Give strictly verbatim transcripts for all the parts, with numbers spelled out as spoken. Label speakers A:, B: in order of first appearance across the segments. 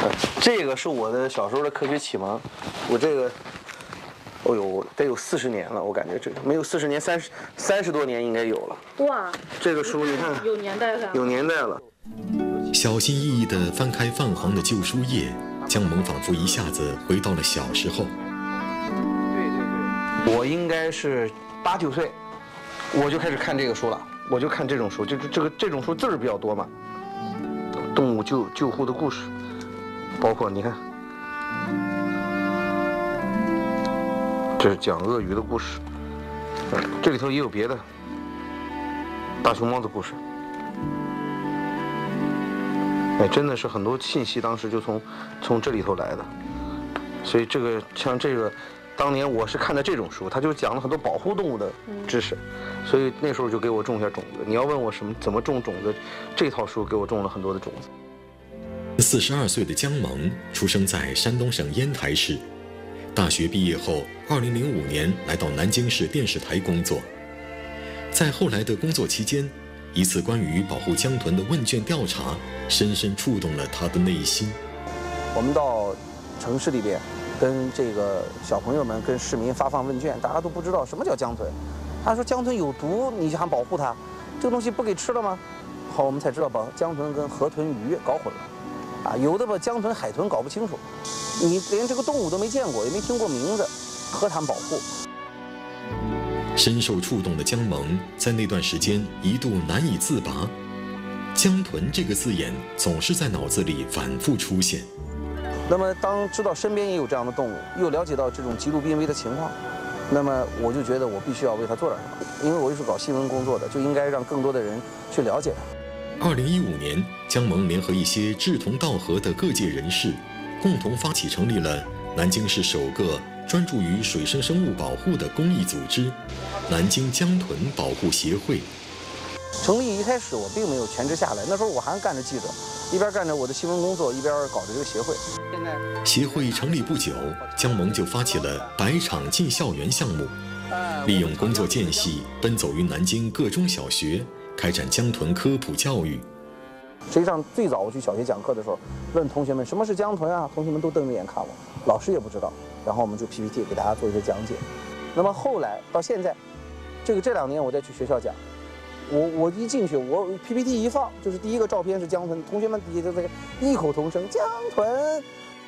A: 这个是我的小时候的科学启蒙，我这个，哦呦，得有四十年了，我感觉这个没有四十年，三十三十多年应该有了。
B: 哇，
A: 这个书你看，
B: 有年代感，
A: 有年代了。
C: 小心翼翼地翻开泛黄的旧书页，姜萌仿佛一下子回到了小时候。
A: 对对对，我应该是八九岁，我就开始看这个书了，我就看这种书，这这这个这种书字儿比较多嘛，动物救救护的故事。包括你看，这是讲鳄鱼的故事，这里头也有别的，大熊猫的故事。哎，真的是很多信息当时就从从这里头来的，所以这个像这个，当年我是看的这种书，它就讲了很多保护动物的知识，所以那时候就给我种下种子。你要问我什么怎么种种子，这套书给我种了很多的种子。
C: 四十二岁的姜萌出生在山东省烟台市，大学毕业后，二零零五年来到南京市电视台工作。在后来的工作期间，一次关于保护江豚的问卷调查，深深触动了他的内心。
A: 我们到城市里边，跟这个小朋友们、跟市民发放问卷，大家都不知道什么叫江豚。他说江豚有毒，你还保护它，这个东西不给吃了吗？好，我们才知道把江豚跟河豚、鱼搞混了。啊，有的把江豚、海豚搞不清楚，你连这个动物都没见过，也没听过名字，何谈保护？
C: 深受触动的姜萌在那段时间一度难以自拔，江豚这个字眼总是在脑子里反复出现。
A: 那么，当知道身边也有这样的动物，又了解到这种极度濒危的情况，那么我就觉得我必须要为它做点什么，因为我又是搞新闻工作的，就应该让更多的人去了解它。
C: 二零一五年，姜萌联合一些志同道合的各界人士，共同发起成立了南京市首个专注于水生生物保护的公益组织——南京江豚保护协会。
A: 成立一开始，我并没有全职下来，那时候我还干着记者，一边干着我的新闻工作，一边搞着这个协会。现在
C: 协会成立不久，姜萌就发起了百场进校园项目，利用工作间隙奔走于南京各中小学，开展江豚科普教育。
A: 实际上，最早我去小学讲课的时候，问同学们什么是江豚啊，同学们都瞪着眼看我，老师也不知道。然后我们就 P P T 给大家做一些讲解。那么后来到现在，这个这两年我再去学校讲，我我一进去，我 P P T 一放，就是第一个照片是江豚，同学们底下就这个异口同声江豚。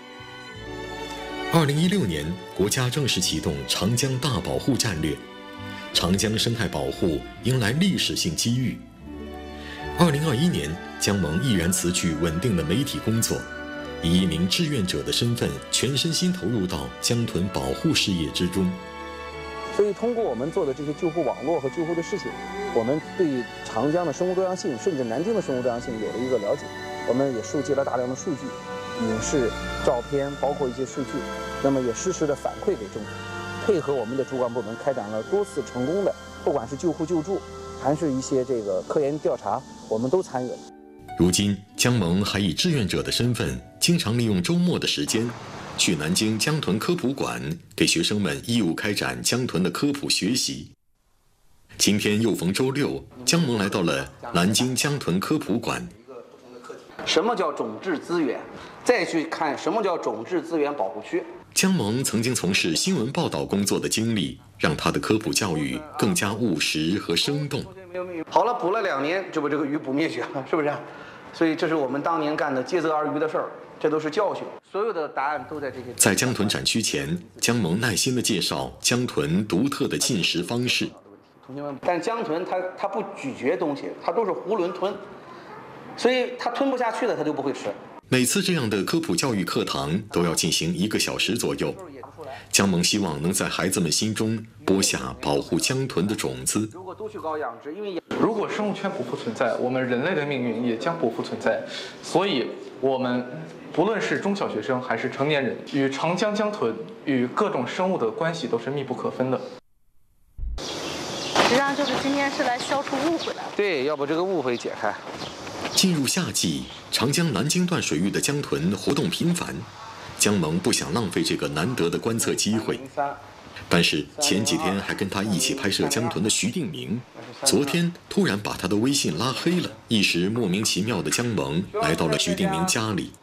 C: 二零一六年，国家正式启动长江大保护战略，长江生态保护迎来历史性机遇。二零二一年，姜萌毅然辞去稳定的媒体工作，以一名志愿者的身份，全身心投入到江豚保护事业之中。
A: 所以，通过我们做的这些救护网络和救护的事情，我们对长江的生物多样性，甚至南京的生物多样性有了一个了解。我们也收集了大量的数据、影视、照片，包括一些数据，那么也实时的反馈给政府，配合我们的主管部门开展了多次成功的，不管是救护救助，还是一些这个科研调查，我们都参与了。
C: 如今，姜萌还以志愿者的身份，经常利用周末的时间，去南京江豚科普馆给学生们义务开展江豚的科普学习。今天又逢周六，姜萌来到了南京江豚科普馆。
A: 什么叫种质资源？再去看什么叫种质资源保护区。
C: 姜萌曾经从事新闻报道工作的经历，让他的科普教育更加务实和生动。
A: 好了，捕了两年就把这个鱼捕灭绝了，是不是？所以这是我们当年干的竭泽而渔的事儿，这都是教训。所有的答案都在这些。
C: 在江豚展区前，姜萌耐心地介绍江豚独特的进食方式。
A: 同学们，但江豚它它不咀嚼东西，它都是囫囵吞，所以它吞不下去的它就不会吃。
C: 每次这样的科普教育课堂都要进行一个小时左右。姜萌希望能在孩子们心中播下保护江豚的种子。
A: 如果都去搞养殖，因为
D: 如果生物圈不复存在，我们人类的命运也将不复存在。所以，我们不论是中小学生还是成年人，与长江江豚与各种生物的关系都是密不可分的。
B: 实际上就是今天是来消除误会的。
A: 对，要把这个误会解开。
C: 进入夏季，长江南京段水域的江豚活动频繁，姜萌不想浪费这个难得的观测机会。但是前几天还跟他一起拍摄江豚的徐定明，昨天突然把他的微信拉黑了，一时莫名其妙的姜萌来到了徐定明家里。